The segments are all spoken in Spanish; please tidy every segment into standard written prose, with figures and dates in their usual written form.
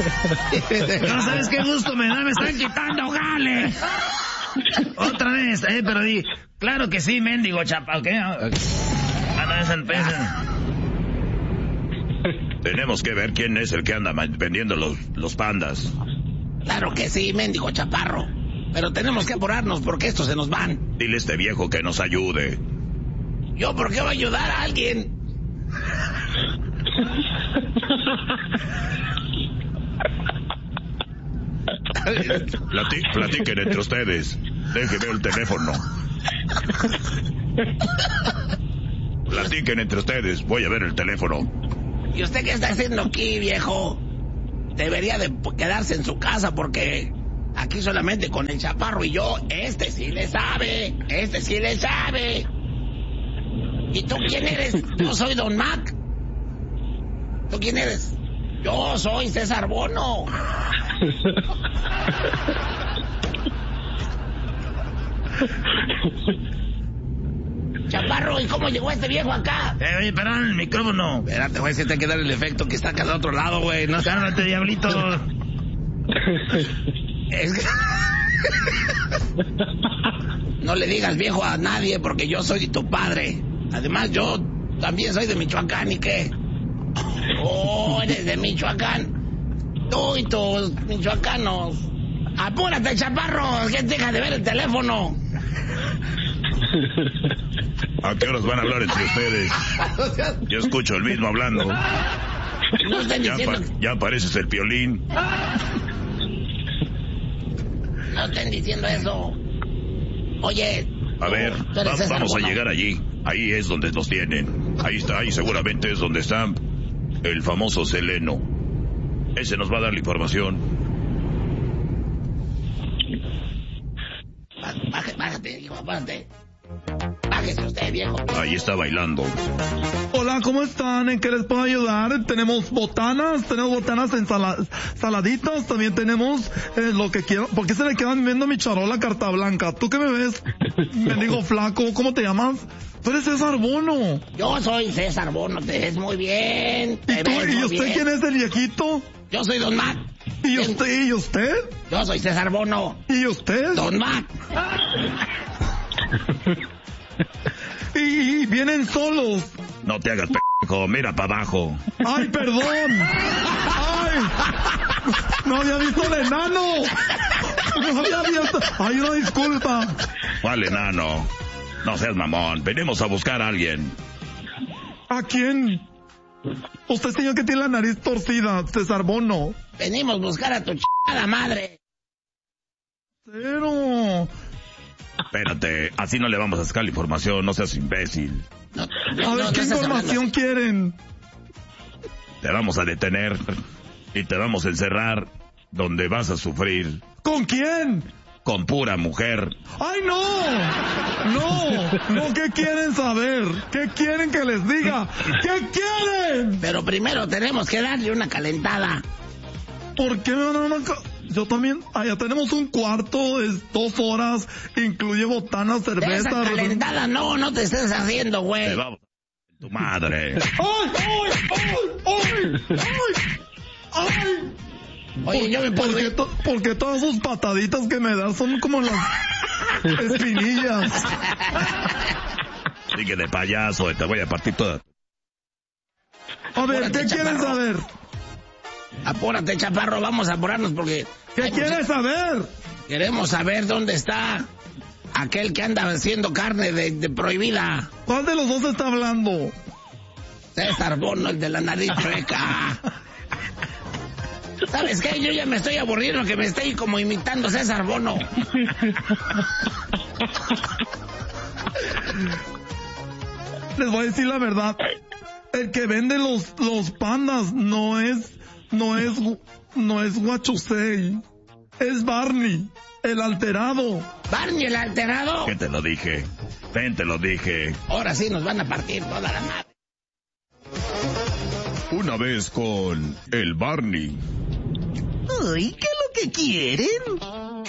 No sabes qué gusto me da, me están quitando jale. Otra vez, pero di, claro que sí, mendigo chapa, ¿ok? No es el pez. Tenemos que ver quién es el que anda vendiendo los pandas. Claro que sí, mendigo chaparro. Pero tenemos que apurarnos porque estos se nos van. Dile a este viejo que nos ayude. ¿Yo por qué voy a ayudar a alguien? Platiquen entre ustedes. Déjenme el teléfono. Platiquen entre ustedes. Voy a ver el teléfono. ¿Y usted qué está haciendo aquí, viejo? Debería de quedarse en su casa porque aquí solamente con el chaparro y yo, este sí le sabe. ¿Y tú quién eres? Yo soy Don Mac. ¿Tú quién eres? Yo soy César Bono. Chaparro, ¿y cómo llegó este viejo acá? Oye, perdón, el micrófono. Espérate, güey, si te hay que dar el efecto que está acá del otro lado, güey. No, cálmate, diablito. Es que... No le digas viejo a nadie porque yo soy tu padre. Además, yo también soy de Michoacán, ¿y qué? Oh, eres de Michoacán. Tú y tus michoacanos. Apúrate, chaparro, que deja de ver el teléfono. ¿A qué horas van a hablar entre ustedes? Yo escucho el mismo hablando. No estén diciendo... Ya pareces el Piolín. No estén diciendo eso. Oye... A ver, vamos a llegar allí. Ahí es donde los tienen. Ahí está, ahí seguramente es donde está el famoso Seleno. Ese nos va a dar la información. Bájate, hijo, bájate. Bájese usted, viejo. Ahí está bailando. Hola, ¿cómo están? ¿En qué les puedo ayudar? Tenemos botanas saladitas, también tenemos lo que quiero. ¿Por qué se le quedan viendo mi charola carta blanca? ¿Tú qué me ves? Me digo flaco, ¿cómo te llamas? Tú eres César Bono. Yo soy César Bono, te ves muy bien. ¿Y usted quién es el viejito? Yo soy Don Mac. ¿Y usted? Yo soy César Bono. ¿Y usted? Don Mac. Y vienen solos. No te hagas pendejo, mira para abajo. ¡Ay, perdón! ¡Ay! ¡No había visto el enano! ¡No había visto! ¡Ay, una disculpa! ¿Cuál enano? No seas mamón, venimos a buscar a alguien. ¿A quién? Usted, señor, que tiene la nariz torcida, César Bono. Venimos a buscar a tu chingada madre. Pero... Espérate, así no le vamos a sacar la información, no seas imbécil. A ver, ¿qué información quieren? Te vamos a detener y te vamos a encerrar donde vas a sufrir. ¿Con quién? Con pura mujer. ¡Ay, no! No, ¿qué quieren saber? ¿Qué quieren que les diga? ¿Qué quieren? Pero primero tenemos que darle una calentada. ¿Por qué me van a dar una Yo también, allá tenemos un cuarto de 2 horas, incluye botanas, cerveza... Esa calentada no te estés haciendo, güey. Te vamos a tu madre. ¡Ay! Oye, yo me puedo ir... Porque todas sus pataditas que me das son como las espinillas. Sigue de payaso, te voy a partir toda. A ver, Apúrate, ¿qué quieren chaparro. saber? Apúrate, chaparro, vamos a apurarnos porque... ¿Qué quieres saber? Queremos saber dónde está aquel que anda haciendo carne de prohibida. ¿Cuál de los dos está hablando? César Bono, el de la nariz chueca. ¿Sabes qué? Yo ya me estoy aburriendo que me esté como imitando César Bono. Les voy a decir la verdad. El que vende los pandas no es Guachusei. Es Barney, el alterado. ¿Barney el alterado? ¿Qué te lo dije? Te lo dije. Ahora sí nos van a partir toda la madre. Una vez con el Barney. Ay, ¿qué es lo que quieren?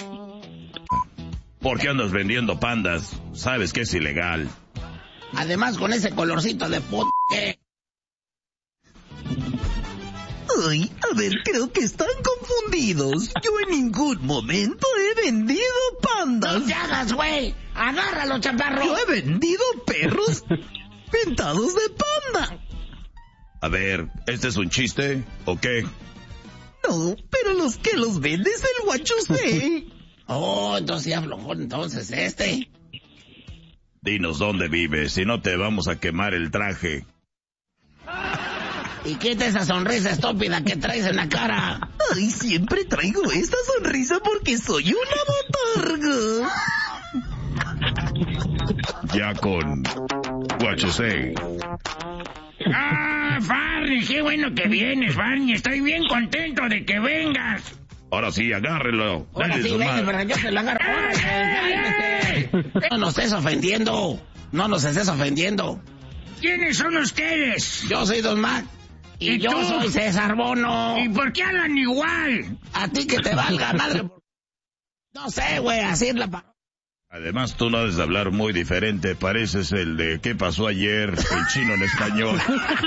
¿Por qué andas vendiendo pandas? Sabes que es ilegal. Además con ese colorcito de puta. Ay, a ver, creo que están confundidos. Yo en ningún momento he vendido pandas. ¡No te hagas, güey! ¡Agárralo, chaparro! Yo he vendido perros pintados de panda. A ver, ¿este es un chiste o qué? No, pero los que los vende es el Huachusei. Oh, entonces ya aflojó entonces este. Dinos dónde vives, si no te vamos a quemar el traje. Y quita esa sonrisa estúpida que traes en la cara. Ay, siempre traigo esta sonrisa porque soy una botarga. Ya con Huachusei. ¡Ah, Barney! ¡Qué bueno que vienes, Barney! Estoy bien contento de que vengas. Ahora sí, agárrelo. Ahora Dale sí, su ven, madre. pero yo te lo agarro. No nos estés ofendiendo. No nos estés ofendiendo. ¿Quiénes son ustedes? Yo soy Don Mac. Y yo tú? soy César Bono. ¿Y por qué hablan igual? A ti que te valga, madre. No sé, güey, así es la... Además, tú no debes de hablar muy diferente. Pareces el de ¿qué pasó ayer? El chino en español.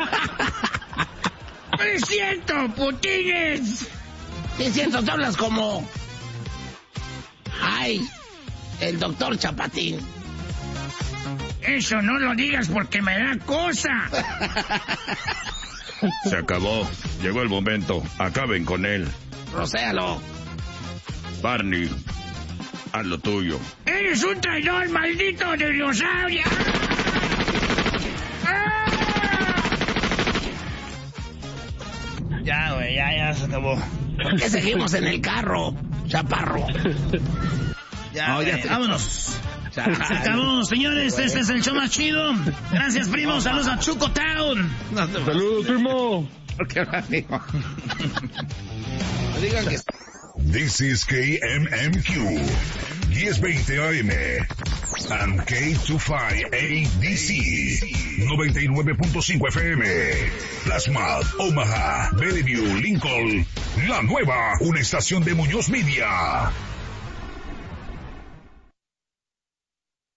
¡No es cierto, putines! Sí, es cierto, tú hablas como... Ay, el doctor Chapatín. Eso no lo digas porque me da cosa. Se acabó. Llegó el momento. Acaben con él. Rocéalo. Barney, haz lo tuyo. ¡Eres un traidor, maldito dinosaurio! ¡Ah! Ya, güey, ya se acabó. ¿Por qué seguimos en el carro, chaparro? Ya, No, ya güey, te- vámonos. Se acabó, señores. Este es el show más chido. Gracias, primo. Saludos a Chuco Town. Saludos, primo. ¿Por qué no digo? No digan que... This is KMMQ 1020 AM and K25ADC 99.5 FM. Plasma, Omaha, Bellevue, Lincoln. La nueva, una estación de Muñoz Media.